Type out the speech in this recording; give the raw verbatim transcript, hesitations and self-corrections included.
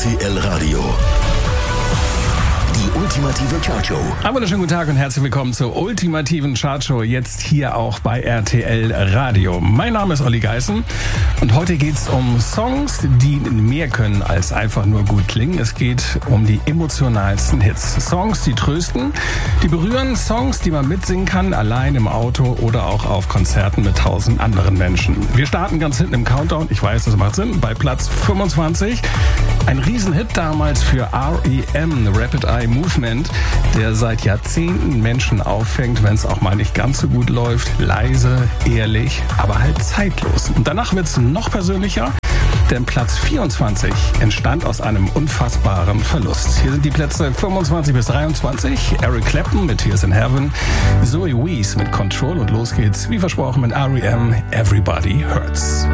T L Radio. Die ultimative Chartshow. Einen wunderschönen guten Tag und herzlich willkommen zur ultimativen Chartshow, jetzt hier auch bei R T L Radio. Mein Name ist Olli Geißen und heute geht es um Songs, die mehr können als einfach nur gut klingen. Es geht um die emotionalsten Hits. Songs, die trösten, die berühren, Songs, die man mitsingen kann, allein im Auto oder auch auf Konzerten mit tausend anderen Menschen. Wir starten ganz hinten im Countdown, ich weiß, das macht Sinn, bei Platz fünfundzwanzig. Ein Riesenhit damals für R E M, Rapid Eye Movement, der seit Jahrzehnten Menschen auffängt, wenn es auch mal nicht ganz so gut läuft. Leise, ehrlich, aber halt zeitlos. Und danach wird es noch persönlicher, denn Platz vierundzwanzig entstand aus einem unfassbaren Verlust. Hier sind die Plätze fünfundzwanzig bis dreiundzwanzig. Eric Clapton mit Tears in Heaven, Zoe Wees mit Control und los geht's, wie versprochen, mit R E M, Everybody Hurts.